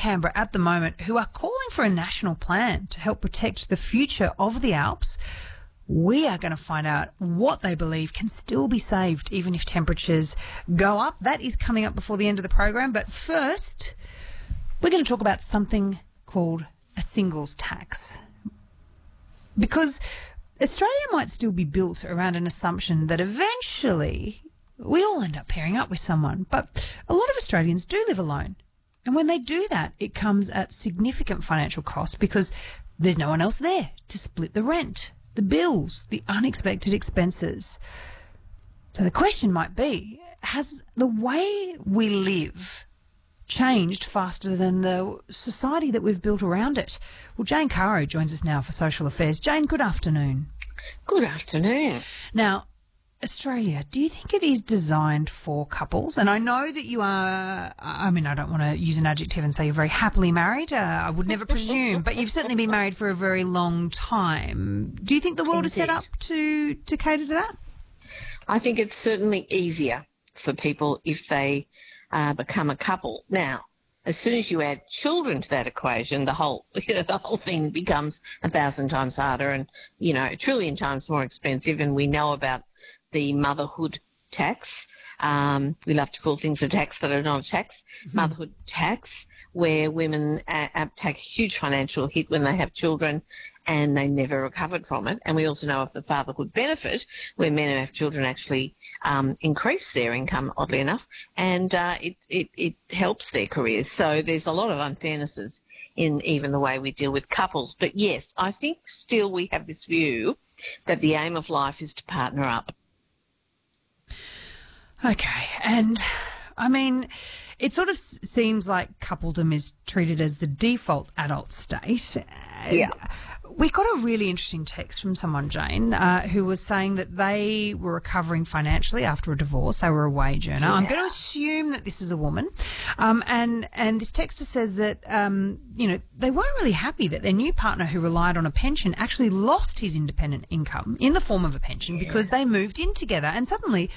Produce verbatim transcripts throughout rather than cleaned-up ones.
Canberra at the moment who are calling for a national plan to help protect the future of the Alps. We are going to find out what they believe can still be saved even if temperatures go up. That is coming up before the end of the program. But first, we're going to talk about something called a singles tax. Because Australia might still be built around an assumption that eventually we all end up pairing up with someone. But a lot of Australians do live alone. And when they do that, it comes at significant financial cost because there's no one else there to split the rent, the bills, the unexpected expenses. So the question might be, has the way we live changed faster than the society that we've built around it? Well, Jane Caro joins us now for Social Affairs. Jane, good afternoon. Good afternoon. Now, Australia, do you think it is designed for couples? And I know that you are, I mean, I don't want to use an adjective and say you're very happily married. Uh, I would never presume, but you've certainly been married for a very long time. Do you think the world Indeed. is set up to, to cater to that? I think it's certainly easier for people if they uh, become a couple. Now, as soon as you add children to that equation, the whole you know, the whole thing becomes a thousand times harder and, you know, a trillion times more expensive. And we know about the motherhood tax. Um, we love to call things a tax that are not a tax. Mm-hmm. Motherhood tax, where women uh, uh, take a huge financial hit when they have children and they never recovered from it. And we also know of the fatherhood benefit, where men who have children actually um, increase their income, oddly enough, and uh, it, it, it helps their careers. So there's a lot of unfairnesses in even the way we deal with couples. But yes, I think still we have this view that the aim of life is to partner up. Okay, and I mean, it sort of s- seems like coupledom is treated as the default adult state. Yeah. We got a really interesting text from someone, Jane, uh, who was saying that they were recovering financially after a divorce. They were a wage earner. Yeah. I'm going to assume that this is a woman. Um, and, and this texter says that, um, you know, they weren't really happy that their new partner who relied on a pension actually lost his independent income in the form of a pension Yeah. because they moved in together and suddenly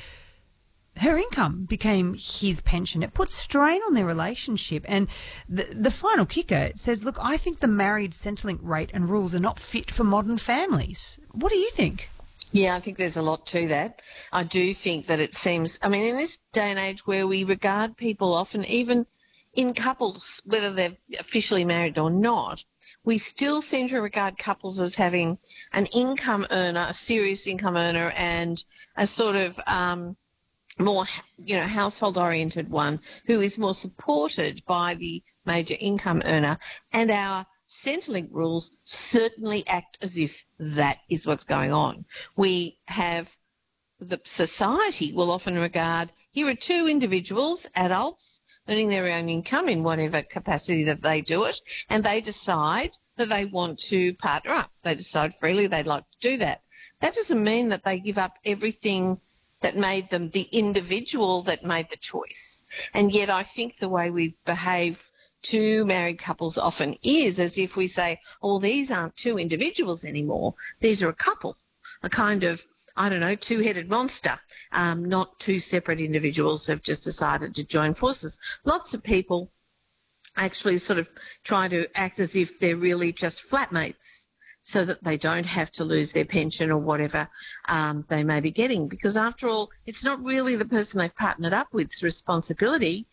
her income became his pension. It put strain on their relationship. And the, the final kicker, it says, look, I think the married Centrelink rate and rules are not fit for modern families. What do you think? Yeah, I think there's a lot to that. I do think that it seems, I mean, in this day and age where we regard people often, even in couples, whether they're officially married or not, we still seem to regard couples as having an income earner, a serious income earner, and a sort of um, more, you know, household-oriented one who is more supported by the major income earner. And our Centrelink rules certainly act as if that is what's going on. We have, the society will often regard, here are two individuals, adults, earning their own income in whatever capacity that they do it, and they decide that they want to partner up. They decide freely they'd like to do that. That doesn't mean that they give up everything that made them the individual that made the choice. And yet I think the way we behave to married couples often is as if we say, oh, these aren't two individuals anymore. These are a couple, a kind of, I don't know, two-headed monster, um, not two separate individuals who have just decided to join forces. Lots of people actually sort of try to act as if they're really just flatmates, so that they don't have to lose their pension or whatever um, they may be getting. Because after all, it's not really the person they've partnered up with's responsibility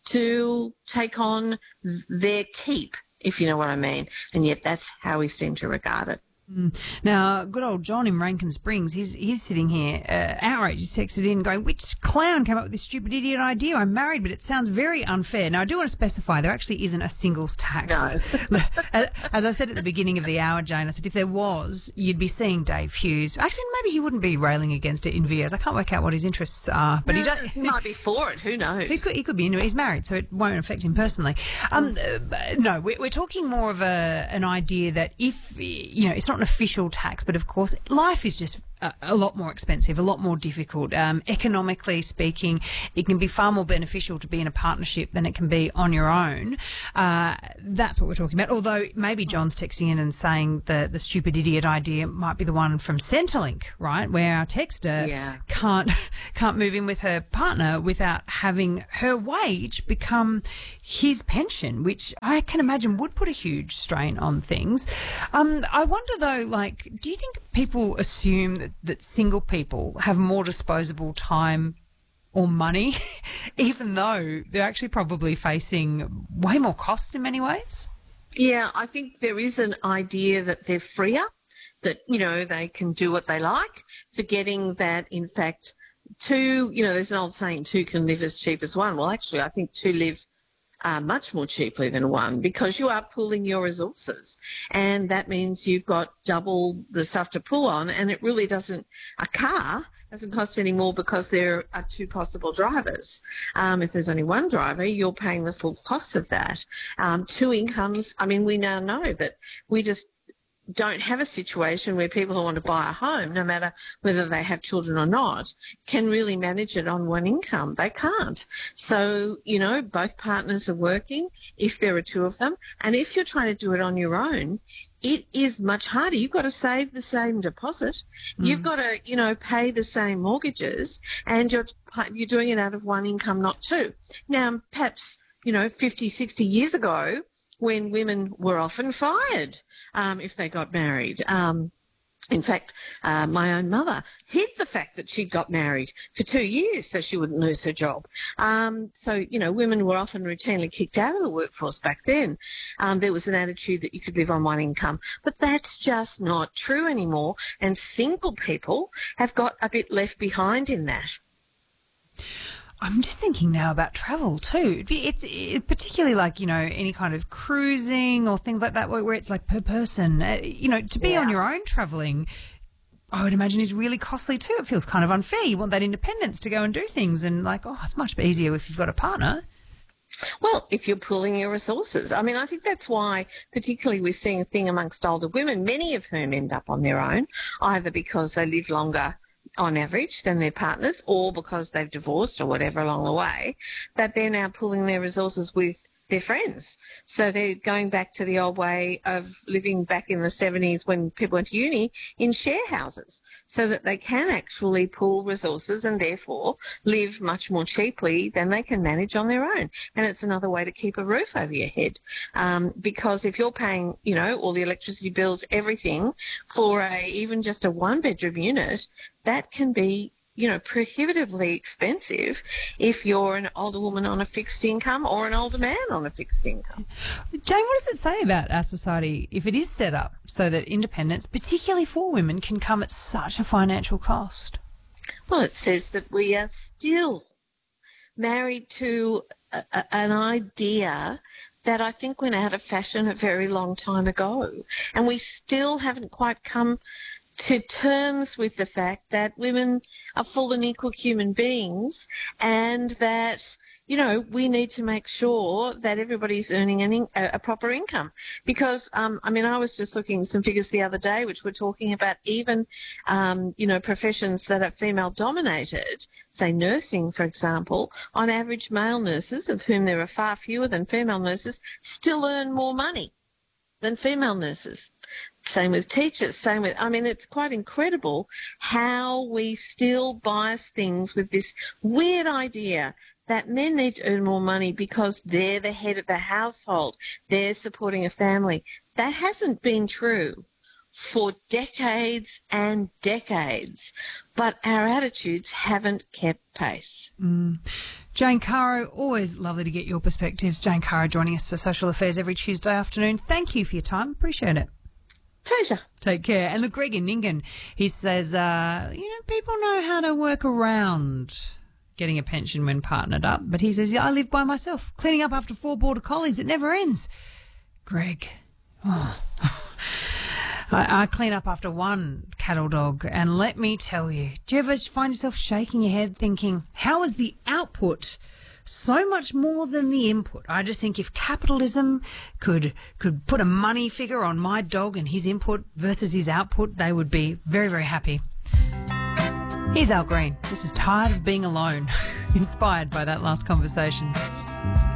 to take on their keep, if you know what I mean. And yet that's how we seem to regard it. Mm. Now, good old John in Rankin Springs, he's he's sitting here, uh, outraged. He's texted in going, which clown came up with this stupid idiot idea? I'm married, but it sounds very unfair. Now, I do want to specify there actually isn't a singles tax. No. as, as I said at the beginning of the hour, Jane, I said if there was, you'd be seeing Dave Hughes. Actually, maybe he wouldn't be railing against it in videos. I can't work out what his interests are. But no, he, does, he might be for it. Who knows? He could, he could be into it. He's married, so it won't affect him personally. Um, uh, no, we're, we're talking more of a an idea that if, you know, it's not an official tax, but of course life is just a, a lot more expensive, a lot more difficult. Um, economically speaking, it can be far more beneficial to be in a partnership than it can be on your own. Uh, that's what we're talking about. Although maybe John's texting in and saying the, the stupid idiot idea might be the one from Centrelink, right, where our texter Yeah. can't can't move in with her partner without having her wage become his pension, which I can imagine would put a huge strain on things. Um, I wonder though, like, do you think people assume that, that single people have more disposable time or money, even though they're actually probably facing way more costs in many ways? Yeah, I think there is an idea that they're freer, that, you know, they can do what they like, forgetting that, in fact, two, you know, there's an old saying, two can live as cheap as one. Well, actually, I think two live uh, much more cheaply than one, because you are pooling your resources. And that means you've got double the stuff to pull on, and it really doesn't, a car doesn't cost any more because there are two possible drivers. Um, if there's only one driver, you're paying the full cost of that. Um, two incomes, I mean, we now know that we just don't have a situation where people who want to buy a home, no matter whether they have children or not, can really manage it on one income. They can't. So, you know, both partners are working if there are two of them. And if you're trying to do it on your own, it is much harder. You've got to save the same deposit. Mm. You've got to, you know, pay the same mortgages, and you're, you're doing it out of one income, not two. Now, perhaps, you know, fifty, sixty years ago, when women were often fired um, if they got married. Um, in fact, uh, my own mother hid the fact that she'd got married for two years so she wouldn't lose her job. Um, so, you know, women were often routinely kicked out of the workforce back then. Um, there was an attitude that you could live on one income. But that's just not true anymore, and single people have got a bit left behind in that. I'm just thinking now about travel too. It's it, particularly like, you know, any kind of cruising or things like that where, where it's like per person. Uh, you know, to be Yeah. on your own travelling, I would imagine is really costly too. It feels kind of unfair. You want that independence to go and do things, and like, oh, it's much easier if you've got a partner. Well, if you're pooling your resources. I mean, I think that's why particularly we're seeing a thing amongst older women, many of whom end up on their own, either because they live longer on average than their partners, or because they've divorced or whatever along the way, that they're now pooling their resources with their friends. So they're going back to the old way of living back in the seventies when people went to uni in share houses, so that they can actually pool resources and therefore live much more cheaply than they can manage on their own. And it's another way to keep a roof over your head. Um, because if you're paying, you know, all the electricity bills, everything, for a even just a one-bedroom unit, that can be, you know, prohibitively expensive if you're an older woman on a fixed income or an older man on a fixed income. Jane, what does it say about our society if it is set up so that independence, particularly for women, can come at such a financial cost? Well, it says that we are still married to a, a, an idea that I think went out of fashion a very long time ago. And we still haven't quite come to terms with the fact that women are full and equal human beings, and that, you know, we need to make sure that everybody's earning an in, a, a proper income. Because, um, I mean, I was just looking at some figures the other day which were talking about even, um, you know, professions that are female-dominated, say nursing, for example. On average, male nurses, of whom there are far fewer than female nurses, still earn more money than female nurses. Same with teachers, same with, I mean, it's quite incredible how we still bias things with this weird idea that men need to earn more money because they're the head of the household, they're supporting a family. That hasn't been true for decades and decades, but our attitudes haven't kept pace. Mm. Jane Caro, always lovely to get your perspectives. Jane Caro joining us for Social Affairs every Tuesday afternoon. Thank you for your time. Appreciate it. Pleasure. Take care. And look, Greg in Ningen, he says, uh, you know, people know how to work around getting a pension when partnered up. But he says, yeah, I live by myself, cleaning up after four border collies. It never ends. Greg, oh. I, I clean up after one cattle dog. And let me tell you, do you ever find yourself shaking your head thinking, how is the output so much more than the input? I just think if capitalism could could put a money figure on my dog and his input versus his output, they would be very, very happy. Here's Al Green. This is Tired of Being Alone, inspired by that last conversation.